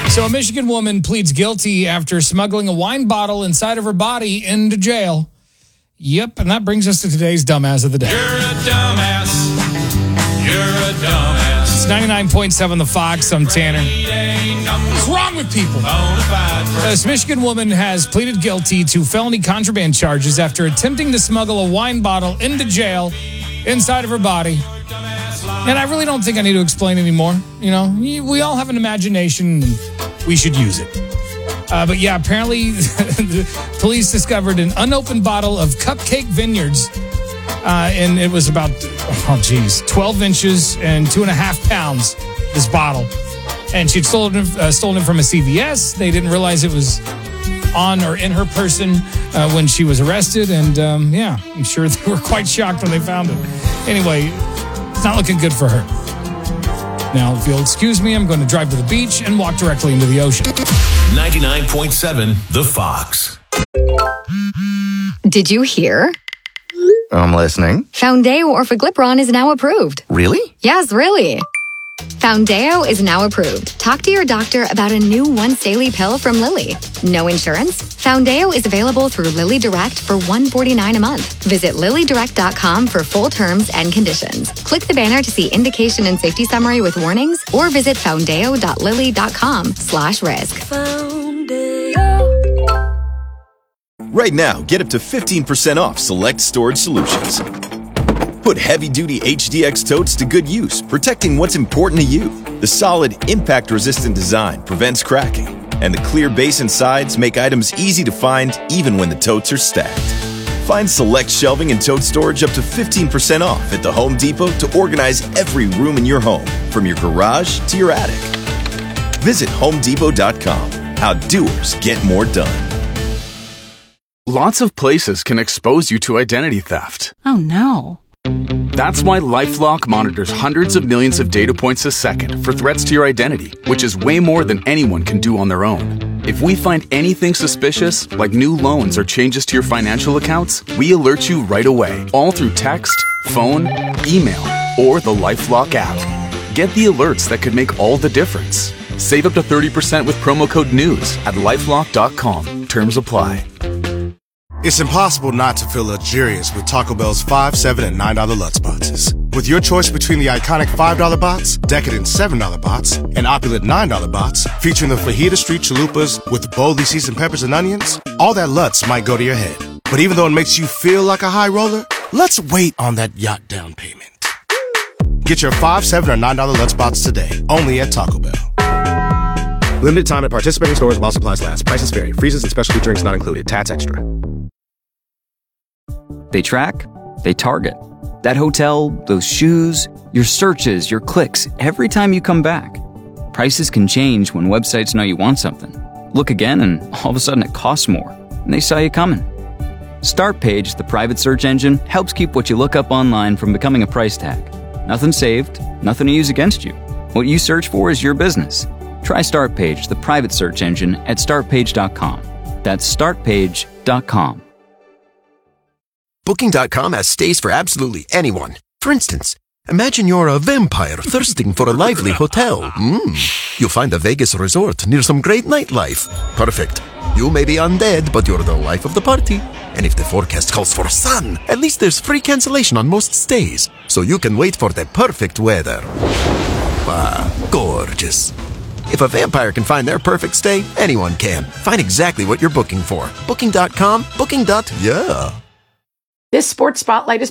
So a Michigan woman pleads guilty after smuggling a wine bottle inside of her body into jail. Yep, and that brings us to today's Dumbass of the Day. You're a dumbass. You're a dumbass. It's 99.7 The Fox. I'm Tanner. What's wrong with people? This Michigan woman has pleaded guilty to felony contraband charges after attempting to smuggle a wine bottle into jail inside of her body. And I really don't think I need to explain anymore. You know, we all have an imagination. We should use it. But yeah, apparently the police discovered an unopened bottle of Cupcake Vineyards. And it was about, 12 inches and 2.5 pounds, this bottle. And she'd stolen it from a CVS. They didn't realize it was on or in her person when she was arrested. And I'm sure they were quite shocked when they found it. Anyway, it's not looking good for her. Now, if you'll excuse me, I'm going to drive to the beach and walk directly into the ocean. 99.7 The Fox. Did you hear? I'm listening. Foundeo Orforglipron is now approved. Really? Yes, really. Foundeo is now approved. Talk to your doctor about a new once-daily pill from Lilly. No insurance? Foundeo is available through Lilly Direct for $149 a month. Visit LillyDirect.com for full terms and conditions. Click the banner to see indication and safety summary with warnings, or visit foundeo.lilly.com/risk. Right now, get up to 15% off select storage solutions. Put heavy-duty HDX totes to good use, protecting what's important to you. The solid, impact-resistant design prevents cracking, and the clear base and sides make items easy to find even when the totes are stacked. Find select shelving and tote storage up to 15% off at the Home Depot to organize every room in your home, from your garage to your attic. Visit HomeDepot.com. How doers get more done. Lots of places can expose you to identity theft. Oh, no. That's why LifeLock monitors hundreds of millions of data points a second for threats to your identity, which is way more than anyone can do on their own. If we find anything suspicious, like new loans or changes to your financial accounts, we alert you right away, all through text, phone, email, or the LifeLock app. Get the alerts that could make all the difference. Save up to 30% with promo code NEWS at LifeLock.com. Terms apply. It's impossible not to feel luxurious with Taco Bell's $5, $7, and $9 Lutz boxes. With your choice between the iconic $5 box, decadent $7 box, and opulent $9 box, featuring the Fajita Street Chalupas with boldly seasoned peppers and onions, all that Lutz might go to your head. But even though it makes you feel like a high roller, let's wait on that yacht down payment. Get your $5, $7, or $9 Lutz box today, only at Taco Bell. Limited time at participating stores while supplies last. Prices vary. Freezes and specialty drinks not included. Tats extra. They track, they target. That hotel, those shoes, your searches, your clicks, every time you come back. Prices can change when websites know you want something. Look again and all of a sudden it costs more, and they saw you coming. Startpage, the private search engine, helps keep what you look up online from becoming a price tag. Nothing saved, nothing to use against you. What you search for is your business. Try Startpage, the private search engine, at startpage.com. That's startpage.com. Booking.com has stays for absolutely anyone. For instance, imagine you're a vampire thirsting for a lively hotel. You'll find a Vegas resort near some great nightlife. Perfect. You may be undead, but you're the life of the party. And if the forecast calls for sun, at least there's free cancellation on most stays, so you can wait for the perfect weather. Gorgeous. If a vampire can find their perfect stay, anyone can. Find exactly what you're booking for. Booking.com, booking.yeah. This Sports Spotlight is